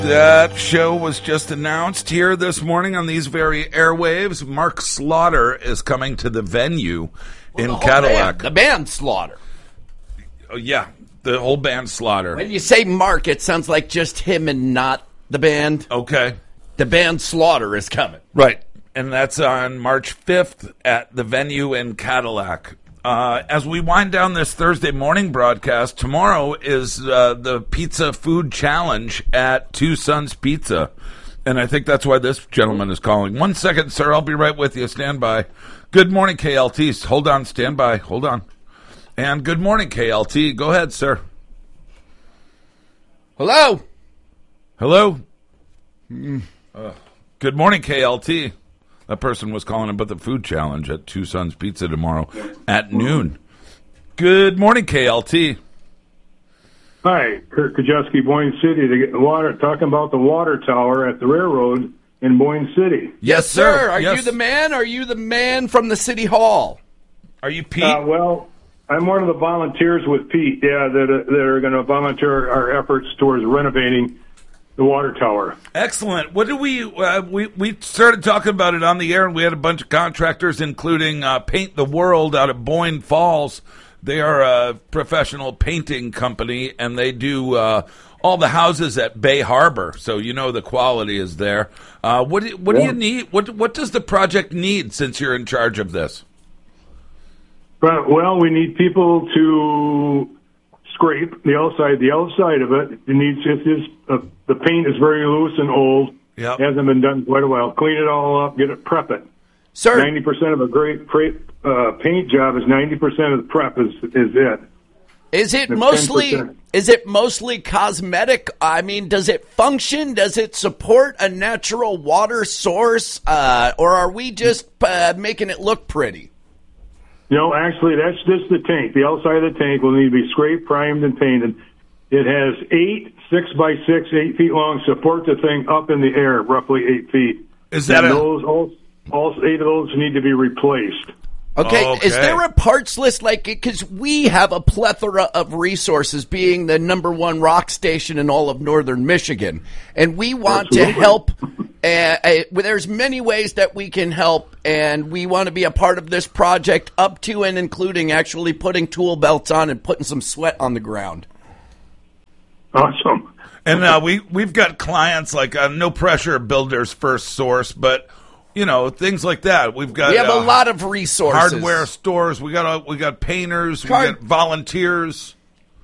That show was just announced here this morning on these very airwaves. Mark Slaughter is coming to the venue in Cadillac. The band Slaughter. Oh, yeah, the whole band Slaughter. When you say Mark, it sounds like just him and not the band. Okay. The band Slaughter is coming. Right, and that's on March 5th at the venue in Cadillac. As we wind down this Thursday morning broadcast, tomorrow is the Pizza Food Challenge at Two Sons Pizza. And I think that's why this gentleman is calling. 1 second, sir. I'll be right with you. Stand by. Good morning, KLT. Hold on. Stand by. Hold on. And good morning, KLT. Go ahead, sir. Hello? Hello? Good morning, KLT. That person was calling about the food challenge at Two Sons Pizza tomorrow at noon. Good morning, KLT. Hi, Kurt Kajewski, Boyne City. Talking about the water tower at the railroad in Boyne City. Yes, sir. Are you the man? Are you the man from the city hall? Are you Pete? Well, I'm one of the volunteers with Pete, that are going to volunteer our efforts towards renovating the water tower. Excellent. What do we started talking about it on the air, and we had a bunch of contractors, including Paint the World out of Boyne Falls. They are a professional painting company, and they do all the houses at Bay Harbor, so you know the quality is there. What do you need? What does the project need since you're in charge of this? Well, we need people to scrape the outside of it. It needs the paint is very loose and old. Yep. Hasn't been done quite a while. Clean it all up, prep it. Sir, 90% of a great paint job is 90% of the prep is it. Is it mostly cosmetic? I mean, does it function? Does it support a natural water source, or are we just making it look pretty? No, actually, that's just the tank. The outside of the tank will need to be scraped, primed, and painted. It has 8 6x6, 8 feet long, support the thing up in the air, roughly 8 feet. Is that all 8 of those need to be replaced. Okay. Is there a parts list because we have a plethora of resources, being the #1 rock station in all of northern Michigan, and we want to help. There's many ways that we can help, and we want to be a part of this project, up to and including actually putting tool belts on and putting some sweat on the ground. Awesome. And we've got clients like No Pressure Builders First Source, but things like that. We have a lot of resources. Hardware stores. We got painters. We got volunteers.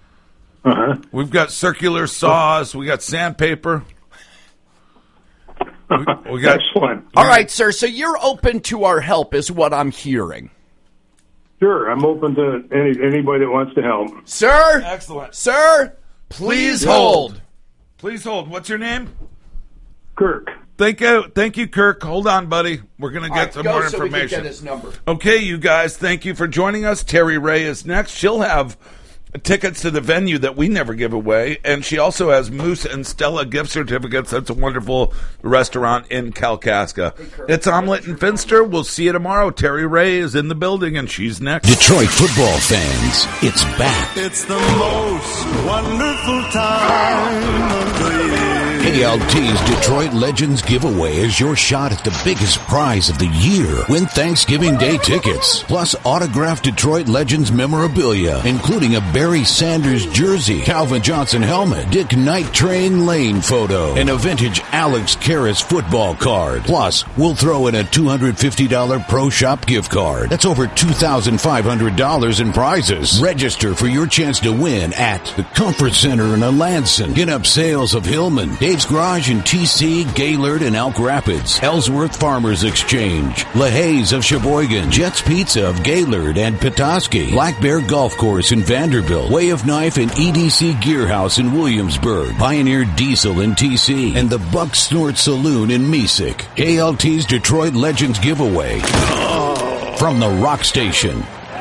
We've got circular saws. We got sandpaper. We got excellent. All right, sir. So you're open to our help, is what I'm hearing. Sure, I'm open to anybody that wants to help. Sir. Excellent. Sir, please hold. Please hold. What's your name? Kirk. Thank you, Kirk. Hold on, buddy. We're going to get some more information. We can get his number. Okay, you guys, thank you for joining us. Terry Ray is next. She'll have tickets to the venue that we never give away, and she also has Moose and Stella gift certificates. That's a wonderful restaurant in Kalkaska. It's Omelet and Finster. We'll see you tomorrow. Terry Ray is in the building, and she's next. Detroit football fans, it's back. It's the most wonderful time of the year. KLT's Detroit Legends Giveaway is your shot at the biggest prize of the year. Win Thanksgiving Day tickets, plus autographed Detroit Legends memorabilia, including a Barry Sanders jersey, Calvin Johnson helmet, Dick Night Train Lane photo, and a vintage Alex Karras football card. Plus, we'll throw in a $250 Pro Shop gift card. That's over $2,500 in prizes. Register for your chance to win at the Comfort Center in Alanson, Get Up Sales of Hillman, Dave's Garage in TC, Gaylord, and Elk Rapids, Ellsworth Farmers Exchange, LaHaye's of Sheboygan, Jets Pizza of Gaylord and Petoskey, Black Bear Golf Course in Vanderbilt, Way of Knife and EDC Gear House in Williamsburg, Pioneer Diesel in TC, and the Buck Snort Saloon in Mesick. KLT's Detroit Legends Giveaway from the Rock Station.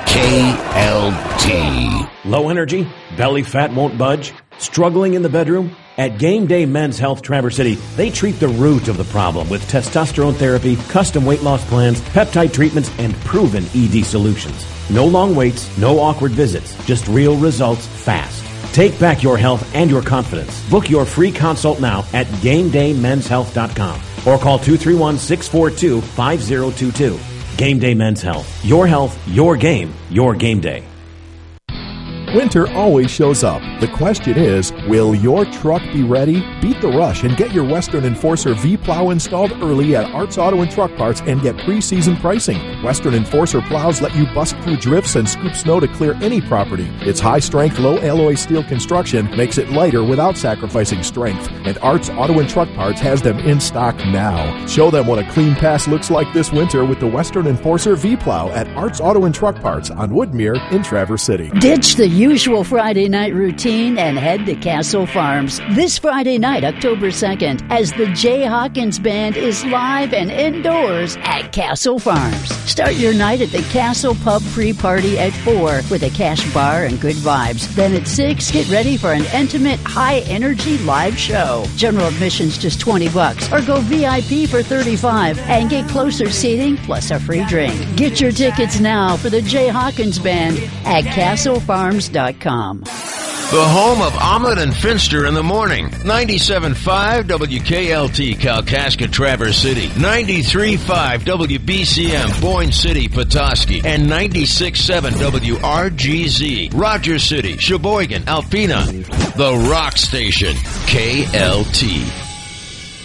KLT. Low energy? Belly fat won't budge? Struggling in the bedroom? At Game Day Men's Health Traverse City, they treat the root of the problem with testosterone therapy, custom weight loss plans, peptide treatments, and proven ED solutions. No long waits, no awkward visits, just real results fast. Take back your health and your confidence. Book your free consult now at GameDayMen'sHealth.com or call 231-642-5022. Game Day Men's Health. Your health, your game, your game day. Winter always shows up. The question is, will your truck be ready? Beat the rush and get your Western Enforcer V-Plow installed early at Arts Auto and Truck Parts and get pre-season pricing. Western Enforcer plows let you bust through drifts and scoop snow to clear any property. Its high-strength, low-alloy steel construction makes it lighter without sacrificing strength. And Arts Auto and Truck Parts has them in stock now. Show them what a clean pass looks like this winter with the Western Enforcer V-Plow at Arts Auto and Truck Parts on Woodmere in Traverse City. Ditch the usual Friday night routine and head to Castle Farms this Friday night, October 2nd, as the Jay Hawkins Band is live and indoors at Castle Farms. Start your night at the Castle Pub pre-party at 4 with a cash bar and good vibes. Then at 6, get ready for an intimate, high-energy live show. General admission's just $20 or go VIP for $35 and get closer seating plus a free drink. Get your tickets now for the Jay Hawkins Band at CastleFarms.com. The home of Omelet and Finster in the morning. 97.5 WKLT Kalkaska Traverse City. 93.5 WBCM Boyne City Petoskey. And 96.7 WRGZ Rogers City, Sheboygan, Alpena. The Rock Station. KLT.